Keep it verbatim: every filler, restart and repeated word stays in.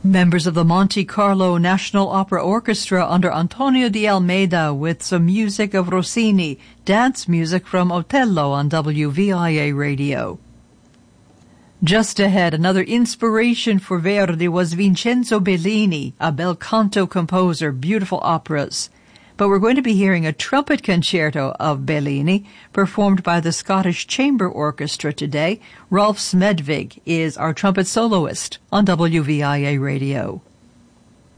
Members of the Monte Carlo National Opera Orchestra under Antonio de Almeida with some music of Rossini, dance music from Otello on W V I A Radio. Just ahead, another inspiration for Verdi was Vincenzo Bellini, a bel canto composer, beautiful operas. But we're going to be hearing a trumpet concerto of Bellini performed by the Scottish Chamber Orchestra today. Rolf Smedvig is our trumpet soloist on W V I A Radio.